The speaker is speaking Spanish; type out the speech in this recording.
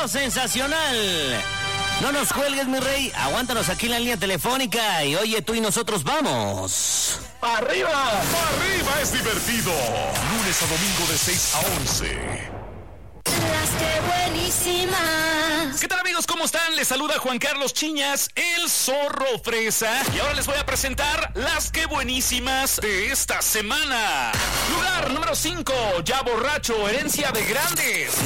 Oh, sensacional. No nos cuelgues, mi rey. Aguántanos aquí en la línea telefónica. Y oye, tú y nosotros vamos. ¡Arriba! ¡Arriba es divertido! Lunes a domingo de 6 a 11. Las que buenísimas. ¿Qué tal, amigos? ¿Cómo están? Les saluda Juan Carlos Chiñas, el Zorro Fresa. Y ahora les voy a presentar las que buenísimas de esta semana. Lugar número 5, Ya Borracho, Herencia de Grandes.